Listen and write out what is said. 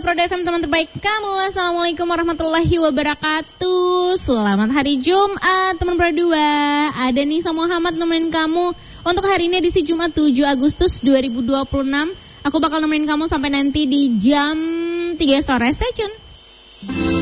Pro FM, teman terbaik kamu. Assalamualaikum warahmatullahi wabarakatuh. Selamat hari Jumat teman Pro 2. Ada Nisa Muhammad nemenin kamu untuk hari ini edisi Jumat 7 Agustus 2026. Aku bakal nemenin kamu sampai nanti di jam 3 sore. Stay tune.